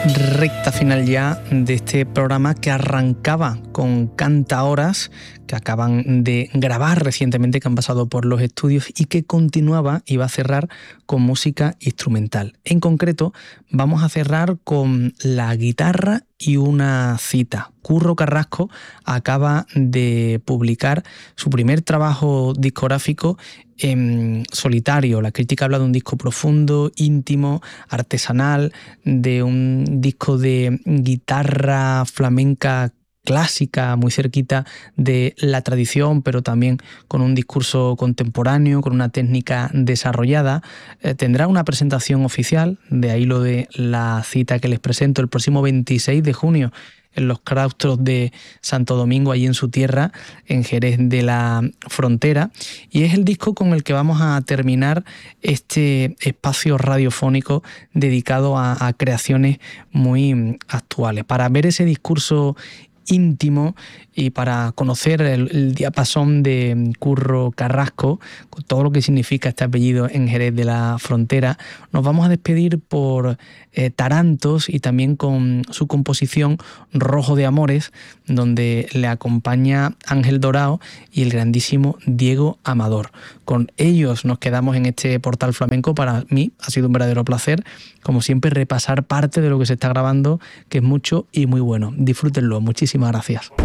Recta final ya de este programa que arrancaba con cantaoras que acaban de grabar recientemente, que han pasado por los estudios, y que continuaba y va a cerrar con música instrumental. En concreto, vamos a cerrar con la guitarra y una cita. Curro Carrasco acaba de publicar su primer trabajo discográfico en solitario. La crítica habla de un disco profundo, íntimo, artesanal, de un disco de guitarra flamenca clásica, muy cerquita de la tradición, pero también con un discurso contemporáneo, con una técnica desarrollada. Tendrá una presentación oficial, de ahí lo de la cita que les presento, el próximo 26 de junio en los claustros de Santo Domingo, allí en su tierra, en Jerez de la Frontera. Y es el disco con el que vamos a terminar este espacio radiofónico dedicado a creaciones muy actuales. Para ver ese discurso íntimo y para conocer el diapasón de Curro Carrasco, con todo lo que significa este apellido en Jerez de la Frontera, nos vamos a despedir por Tarantos y también con su composición Rojo de Amores, donde le acompaña Ángel Dorao y el grandísimo Diego Amador. Con ellos nos quedamos en este portal flamenco. Para mí ha sido un verdadero placer, como siempre, repasar parte de lo que se está grabando, que es mucho y muy bueno. Disfrútenlo. Muchísimas gracias.